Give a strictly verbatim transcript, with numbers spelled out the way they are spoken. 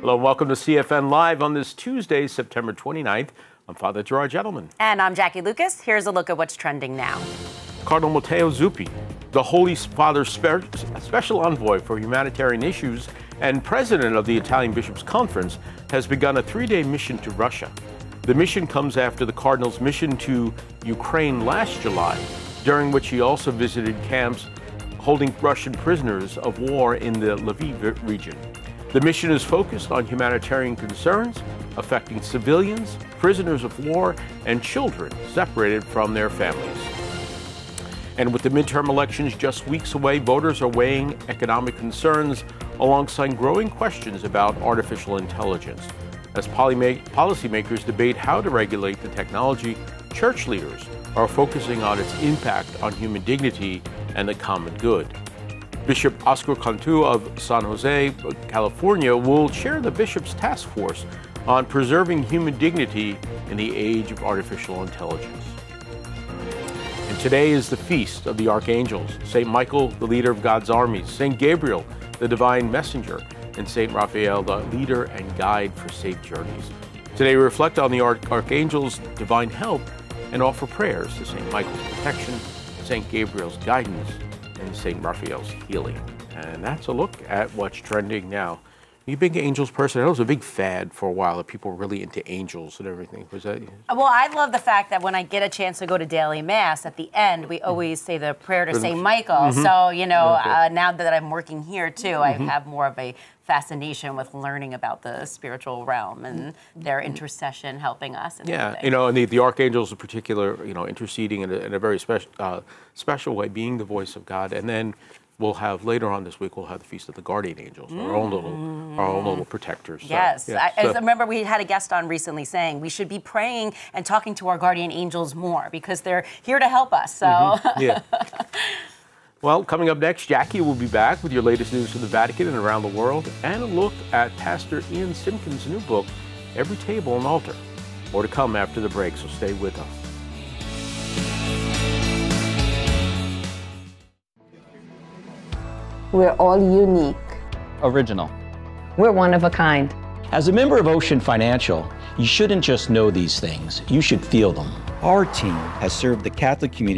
Hello, welcome to C F N Live on this Tuesday, September twenty-ninth. I'm Father Gerard Gentleman. And I'm Jackie Lucas. Here's a look at what's trending now. Cardinal Matteo Zuppi, the Holy Father's spe- special envoy for humanitarian issues and president of the Italian Bishops' Conference, has begun a three-day mission to Russia. The mission comes after the Cardinal's mission to Ukraine last July, during which he also visited camps holding Russian prisoners of war in the Lviv region. The mission is focused on humanitarian concerns affecting civilians, prisoners of war, and children separated from their families. And with the midterm elections just weeks away, voters are weighing economic concerns alongside growing questions about artificial intelligence. As policymakers debate how to regulate the technology, church leaders are focusing on its impact on human dignity and the common good. Bishop Oscar Cantu of San Jose, California, will chair the Bishops' Task Force on preserving human dignity in the age of artificial intelligence. And today is the Feast of the Archangels, Saint Michael, the leader of God's armies, Saint Gabriel, the divine messenger, and Saint Raphael, the leader and guide for safe journeys. Today we reflect on the Arch- Archangels' divine help and offer prayers to Saint Michael's protection, Saint Gabriel's guidance, and Saint Raphael's healing. And that's a look at what's trending now. Are you a big angels person? I know it was a big fad for a while that people were really into angels and everything. Was that? Well, I love the fact that when I get a chance to go to daily mass, at the end, we always say the prayer to Saint Michael. Mm-hmm. So, you know, okay. uh, now that I'm working here too, mm-hmm. I have more of a fascination with learning about the spiritual realm and their intercession helping us. And yeah, everything. you know, and the, the archangels in particular, you know, interceding in a, in a very special uh, special way, being the voice of God. And then we'll have, later on this week, we'll have the Feast of the Guardian Angels, mm. our own little our own little protectors. Yes. So, yeah, I, so. I remember we had a guest on recently saying we should be praying and talking to our guardian angels more because they're here to help us. So. Mm-hmm. Yeah. Well, coming up next, Jackie will be back with your latest news from the Vatican and around the world, and a look at Pastor Ian Simpkins' new book, Every Table an Altar. More to come after the break, so stay with us. We're all unique. Original. We're one of a kind. As a member of Ocean Financial, you shouldn't just know these things, you should feel them. Our team has served the Catholic community